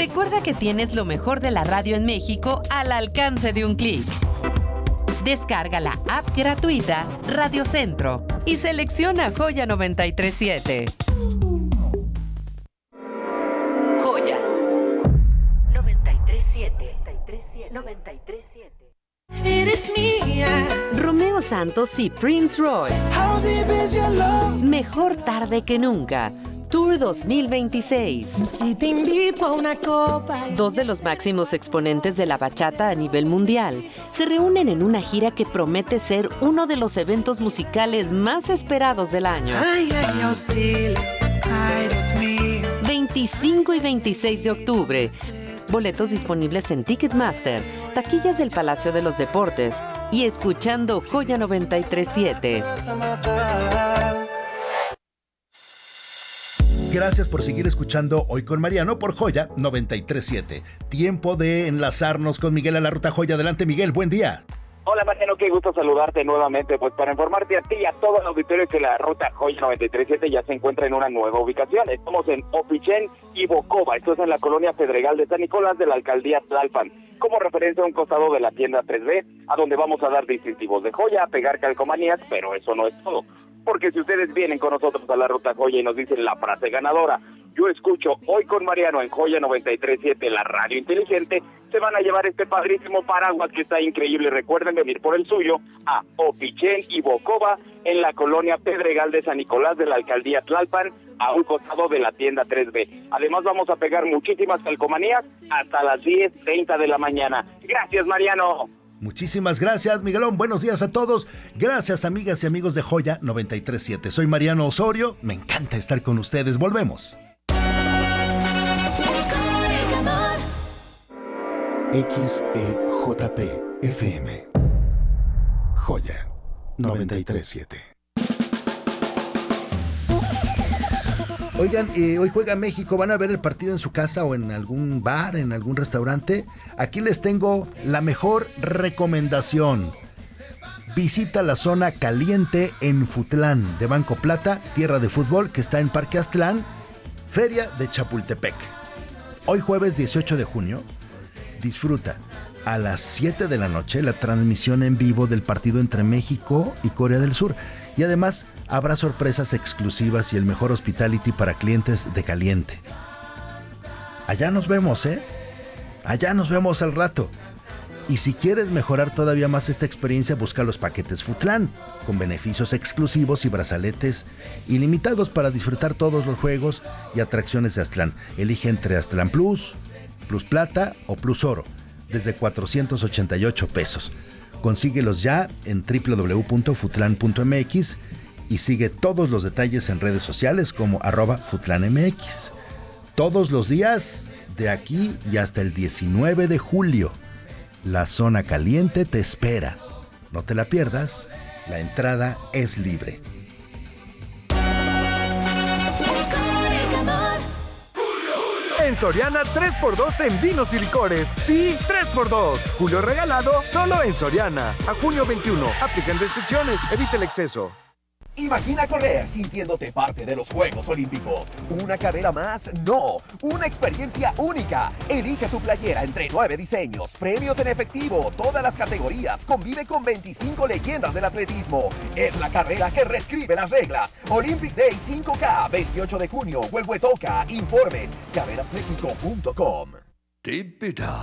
Recuerda que tienes lo mejor de la radio en México al alcance de un clic. Descarga la app gratuita Radio Centro y selecciona Joya 937. Joya 937. 937. Eres mía. Romeo Santos y Prince Royce. Mejor tarde que nunca. Tour 2026. Si te invito a una copa. Dos de los máximos exponentes de la bachata a nivel mundial se reúnen en una gira que promete ser uno de los eventos musicales más esperados del año. Ay, ay, auxilio. Ay, Dios mío. 25 y 26 de octubre. Boletos disponibles en Ticketmaster, taquillas del Palacio de los Deportes y escuchando Joya 937. Gracias por seguir escuchando Hoy con Mariano por Joya 937. Tiempo de enlazarnos con Miguel a la Ruta Joya. Adelante, Miguel, buen día. Hola Mariano, qué gusto saludarte nuevamente, pues para informarte a ti y a todo el auditorio que la Ruta Joya 937 ya se encuentra en una nueva ubicación. Estamos en Opichén y Bocova, esto es en la colonia Pedregal de San Nicolás de la alcaldía Tlalpan, como referencia a un costado de la tienda 3B, a donde vamos a dar distintivos de joya, a pegar calcomanías, pero eso no es todo. Porque si ustedes vienen con nosotros a la Ruta Joya y nos dicen la frase ganadora, yo escucho Hoy con Mariano en Joya 937, la radio inteligente, se van a llevar este padrísimo paraguas que está increíble. Recuerden venir por el suyo a Opichén y Bocova, en la colonia Pedregal de San Nicolás de la alcaldía Tlalpan, a un costado de la tienda 3B. Además vamos a pegar muchísimas calcomanías hasta las 10:30 de la mañana. Gracias, Mariano. Muchísimas gracias, Miguelón. Buenos días a todos. Gracias, amigas y amigos de Joya 937. Soy Mariano Osorio. Me encanta estar con ustedes. Volvemos. XEJP FM Joya 937. Oigan, hoy juega México. ¿Van a ver el partido en su casa o en algún bar, en algún restaurante? Aquí les tengo la mejor recomendación. Visita la zona caliente en Futlán de Banco Plata, tierra de fútbol, que está en Parque Aztlán, Feria de Chapultepec. Hoy jueves 18 de junio, disfruta a las 7 de la noche la transmisión en vivo del partido entre México y Corea del Sur. Y además habrá sorpresas exclusivas y el mejor hospitality para clientes de caliente. Allá nos vemos, ¿eh? Allá nos vemos al rato. Y si quieres mejorar todavía más esta experiencia, busca los paquetes Futlán, con beneficios exclusivos y brazaletes ilimitados para disfrutar todos los juegos y atracciones de Aztlán. Elige entre Aztlán Plus, Plus Plata o Plus Oro, desde 488 pesos. Consíguelos ya en www.futlan.mx y sigue todos los detalles en redes sociales como @futlanmx. Todos los días, de aquí y hasta el 19 de julio, la zona caliente te espera. No te la pierdas, la entrada es libre. En Soriana 3x2 en vinos y licores. Sí, 3x2. Julio regalado solo en Soriana. A junio 21. Aplican restricciones. Evita el exceso. Imagina correr sintiéndote parte de los Juegos Olímpicos. ¿Una carrera más? No. Una experiencia única. Elige tu playera entre 9 diseños, premios en efectivo, todas las categorías. Convive con 25 leyendas del atletismo. Es la carrera que reescribe las reglas. Olympic Day 5K, 28 de junio, Huehuetoca. Informes, carrerasmexico.com. Deep Bita.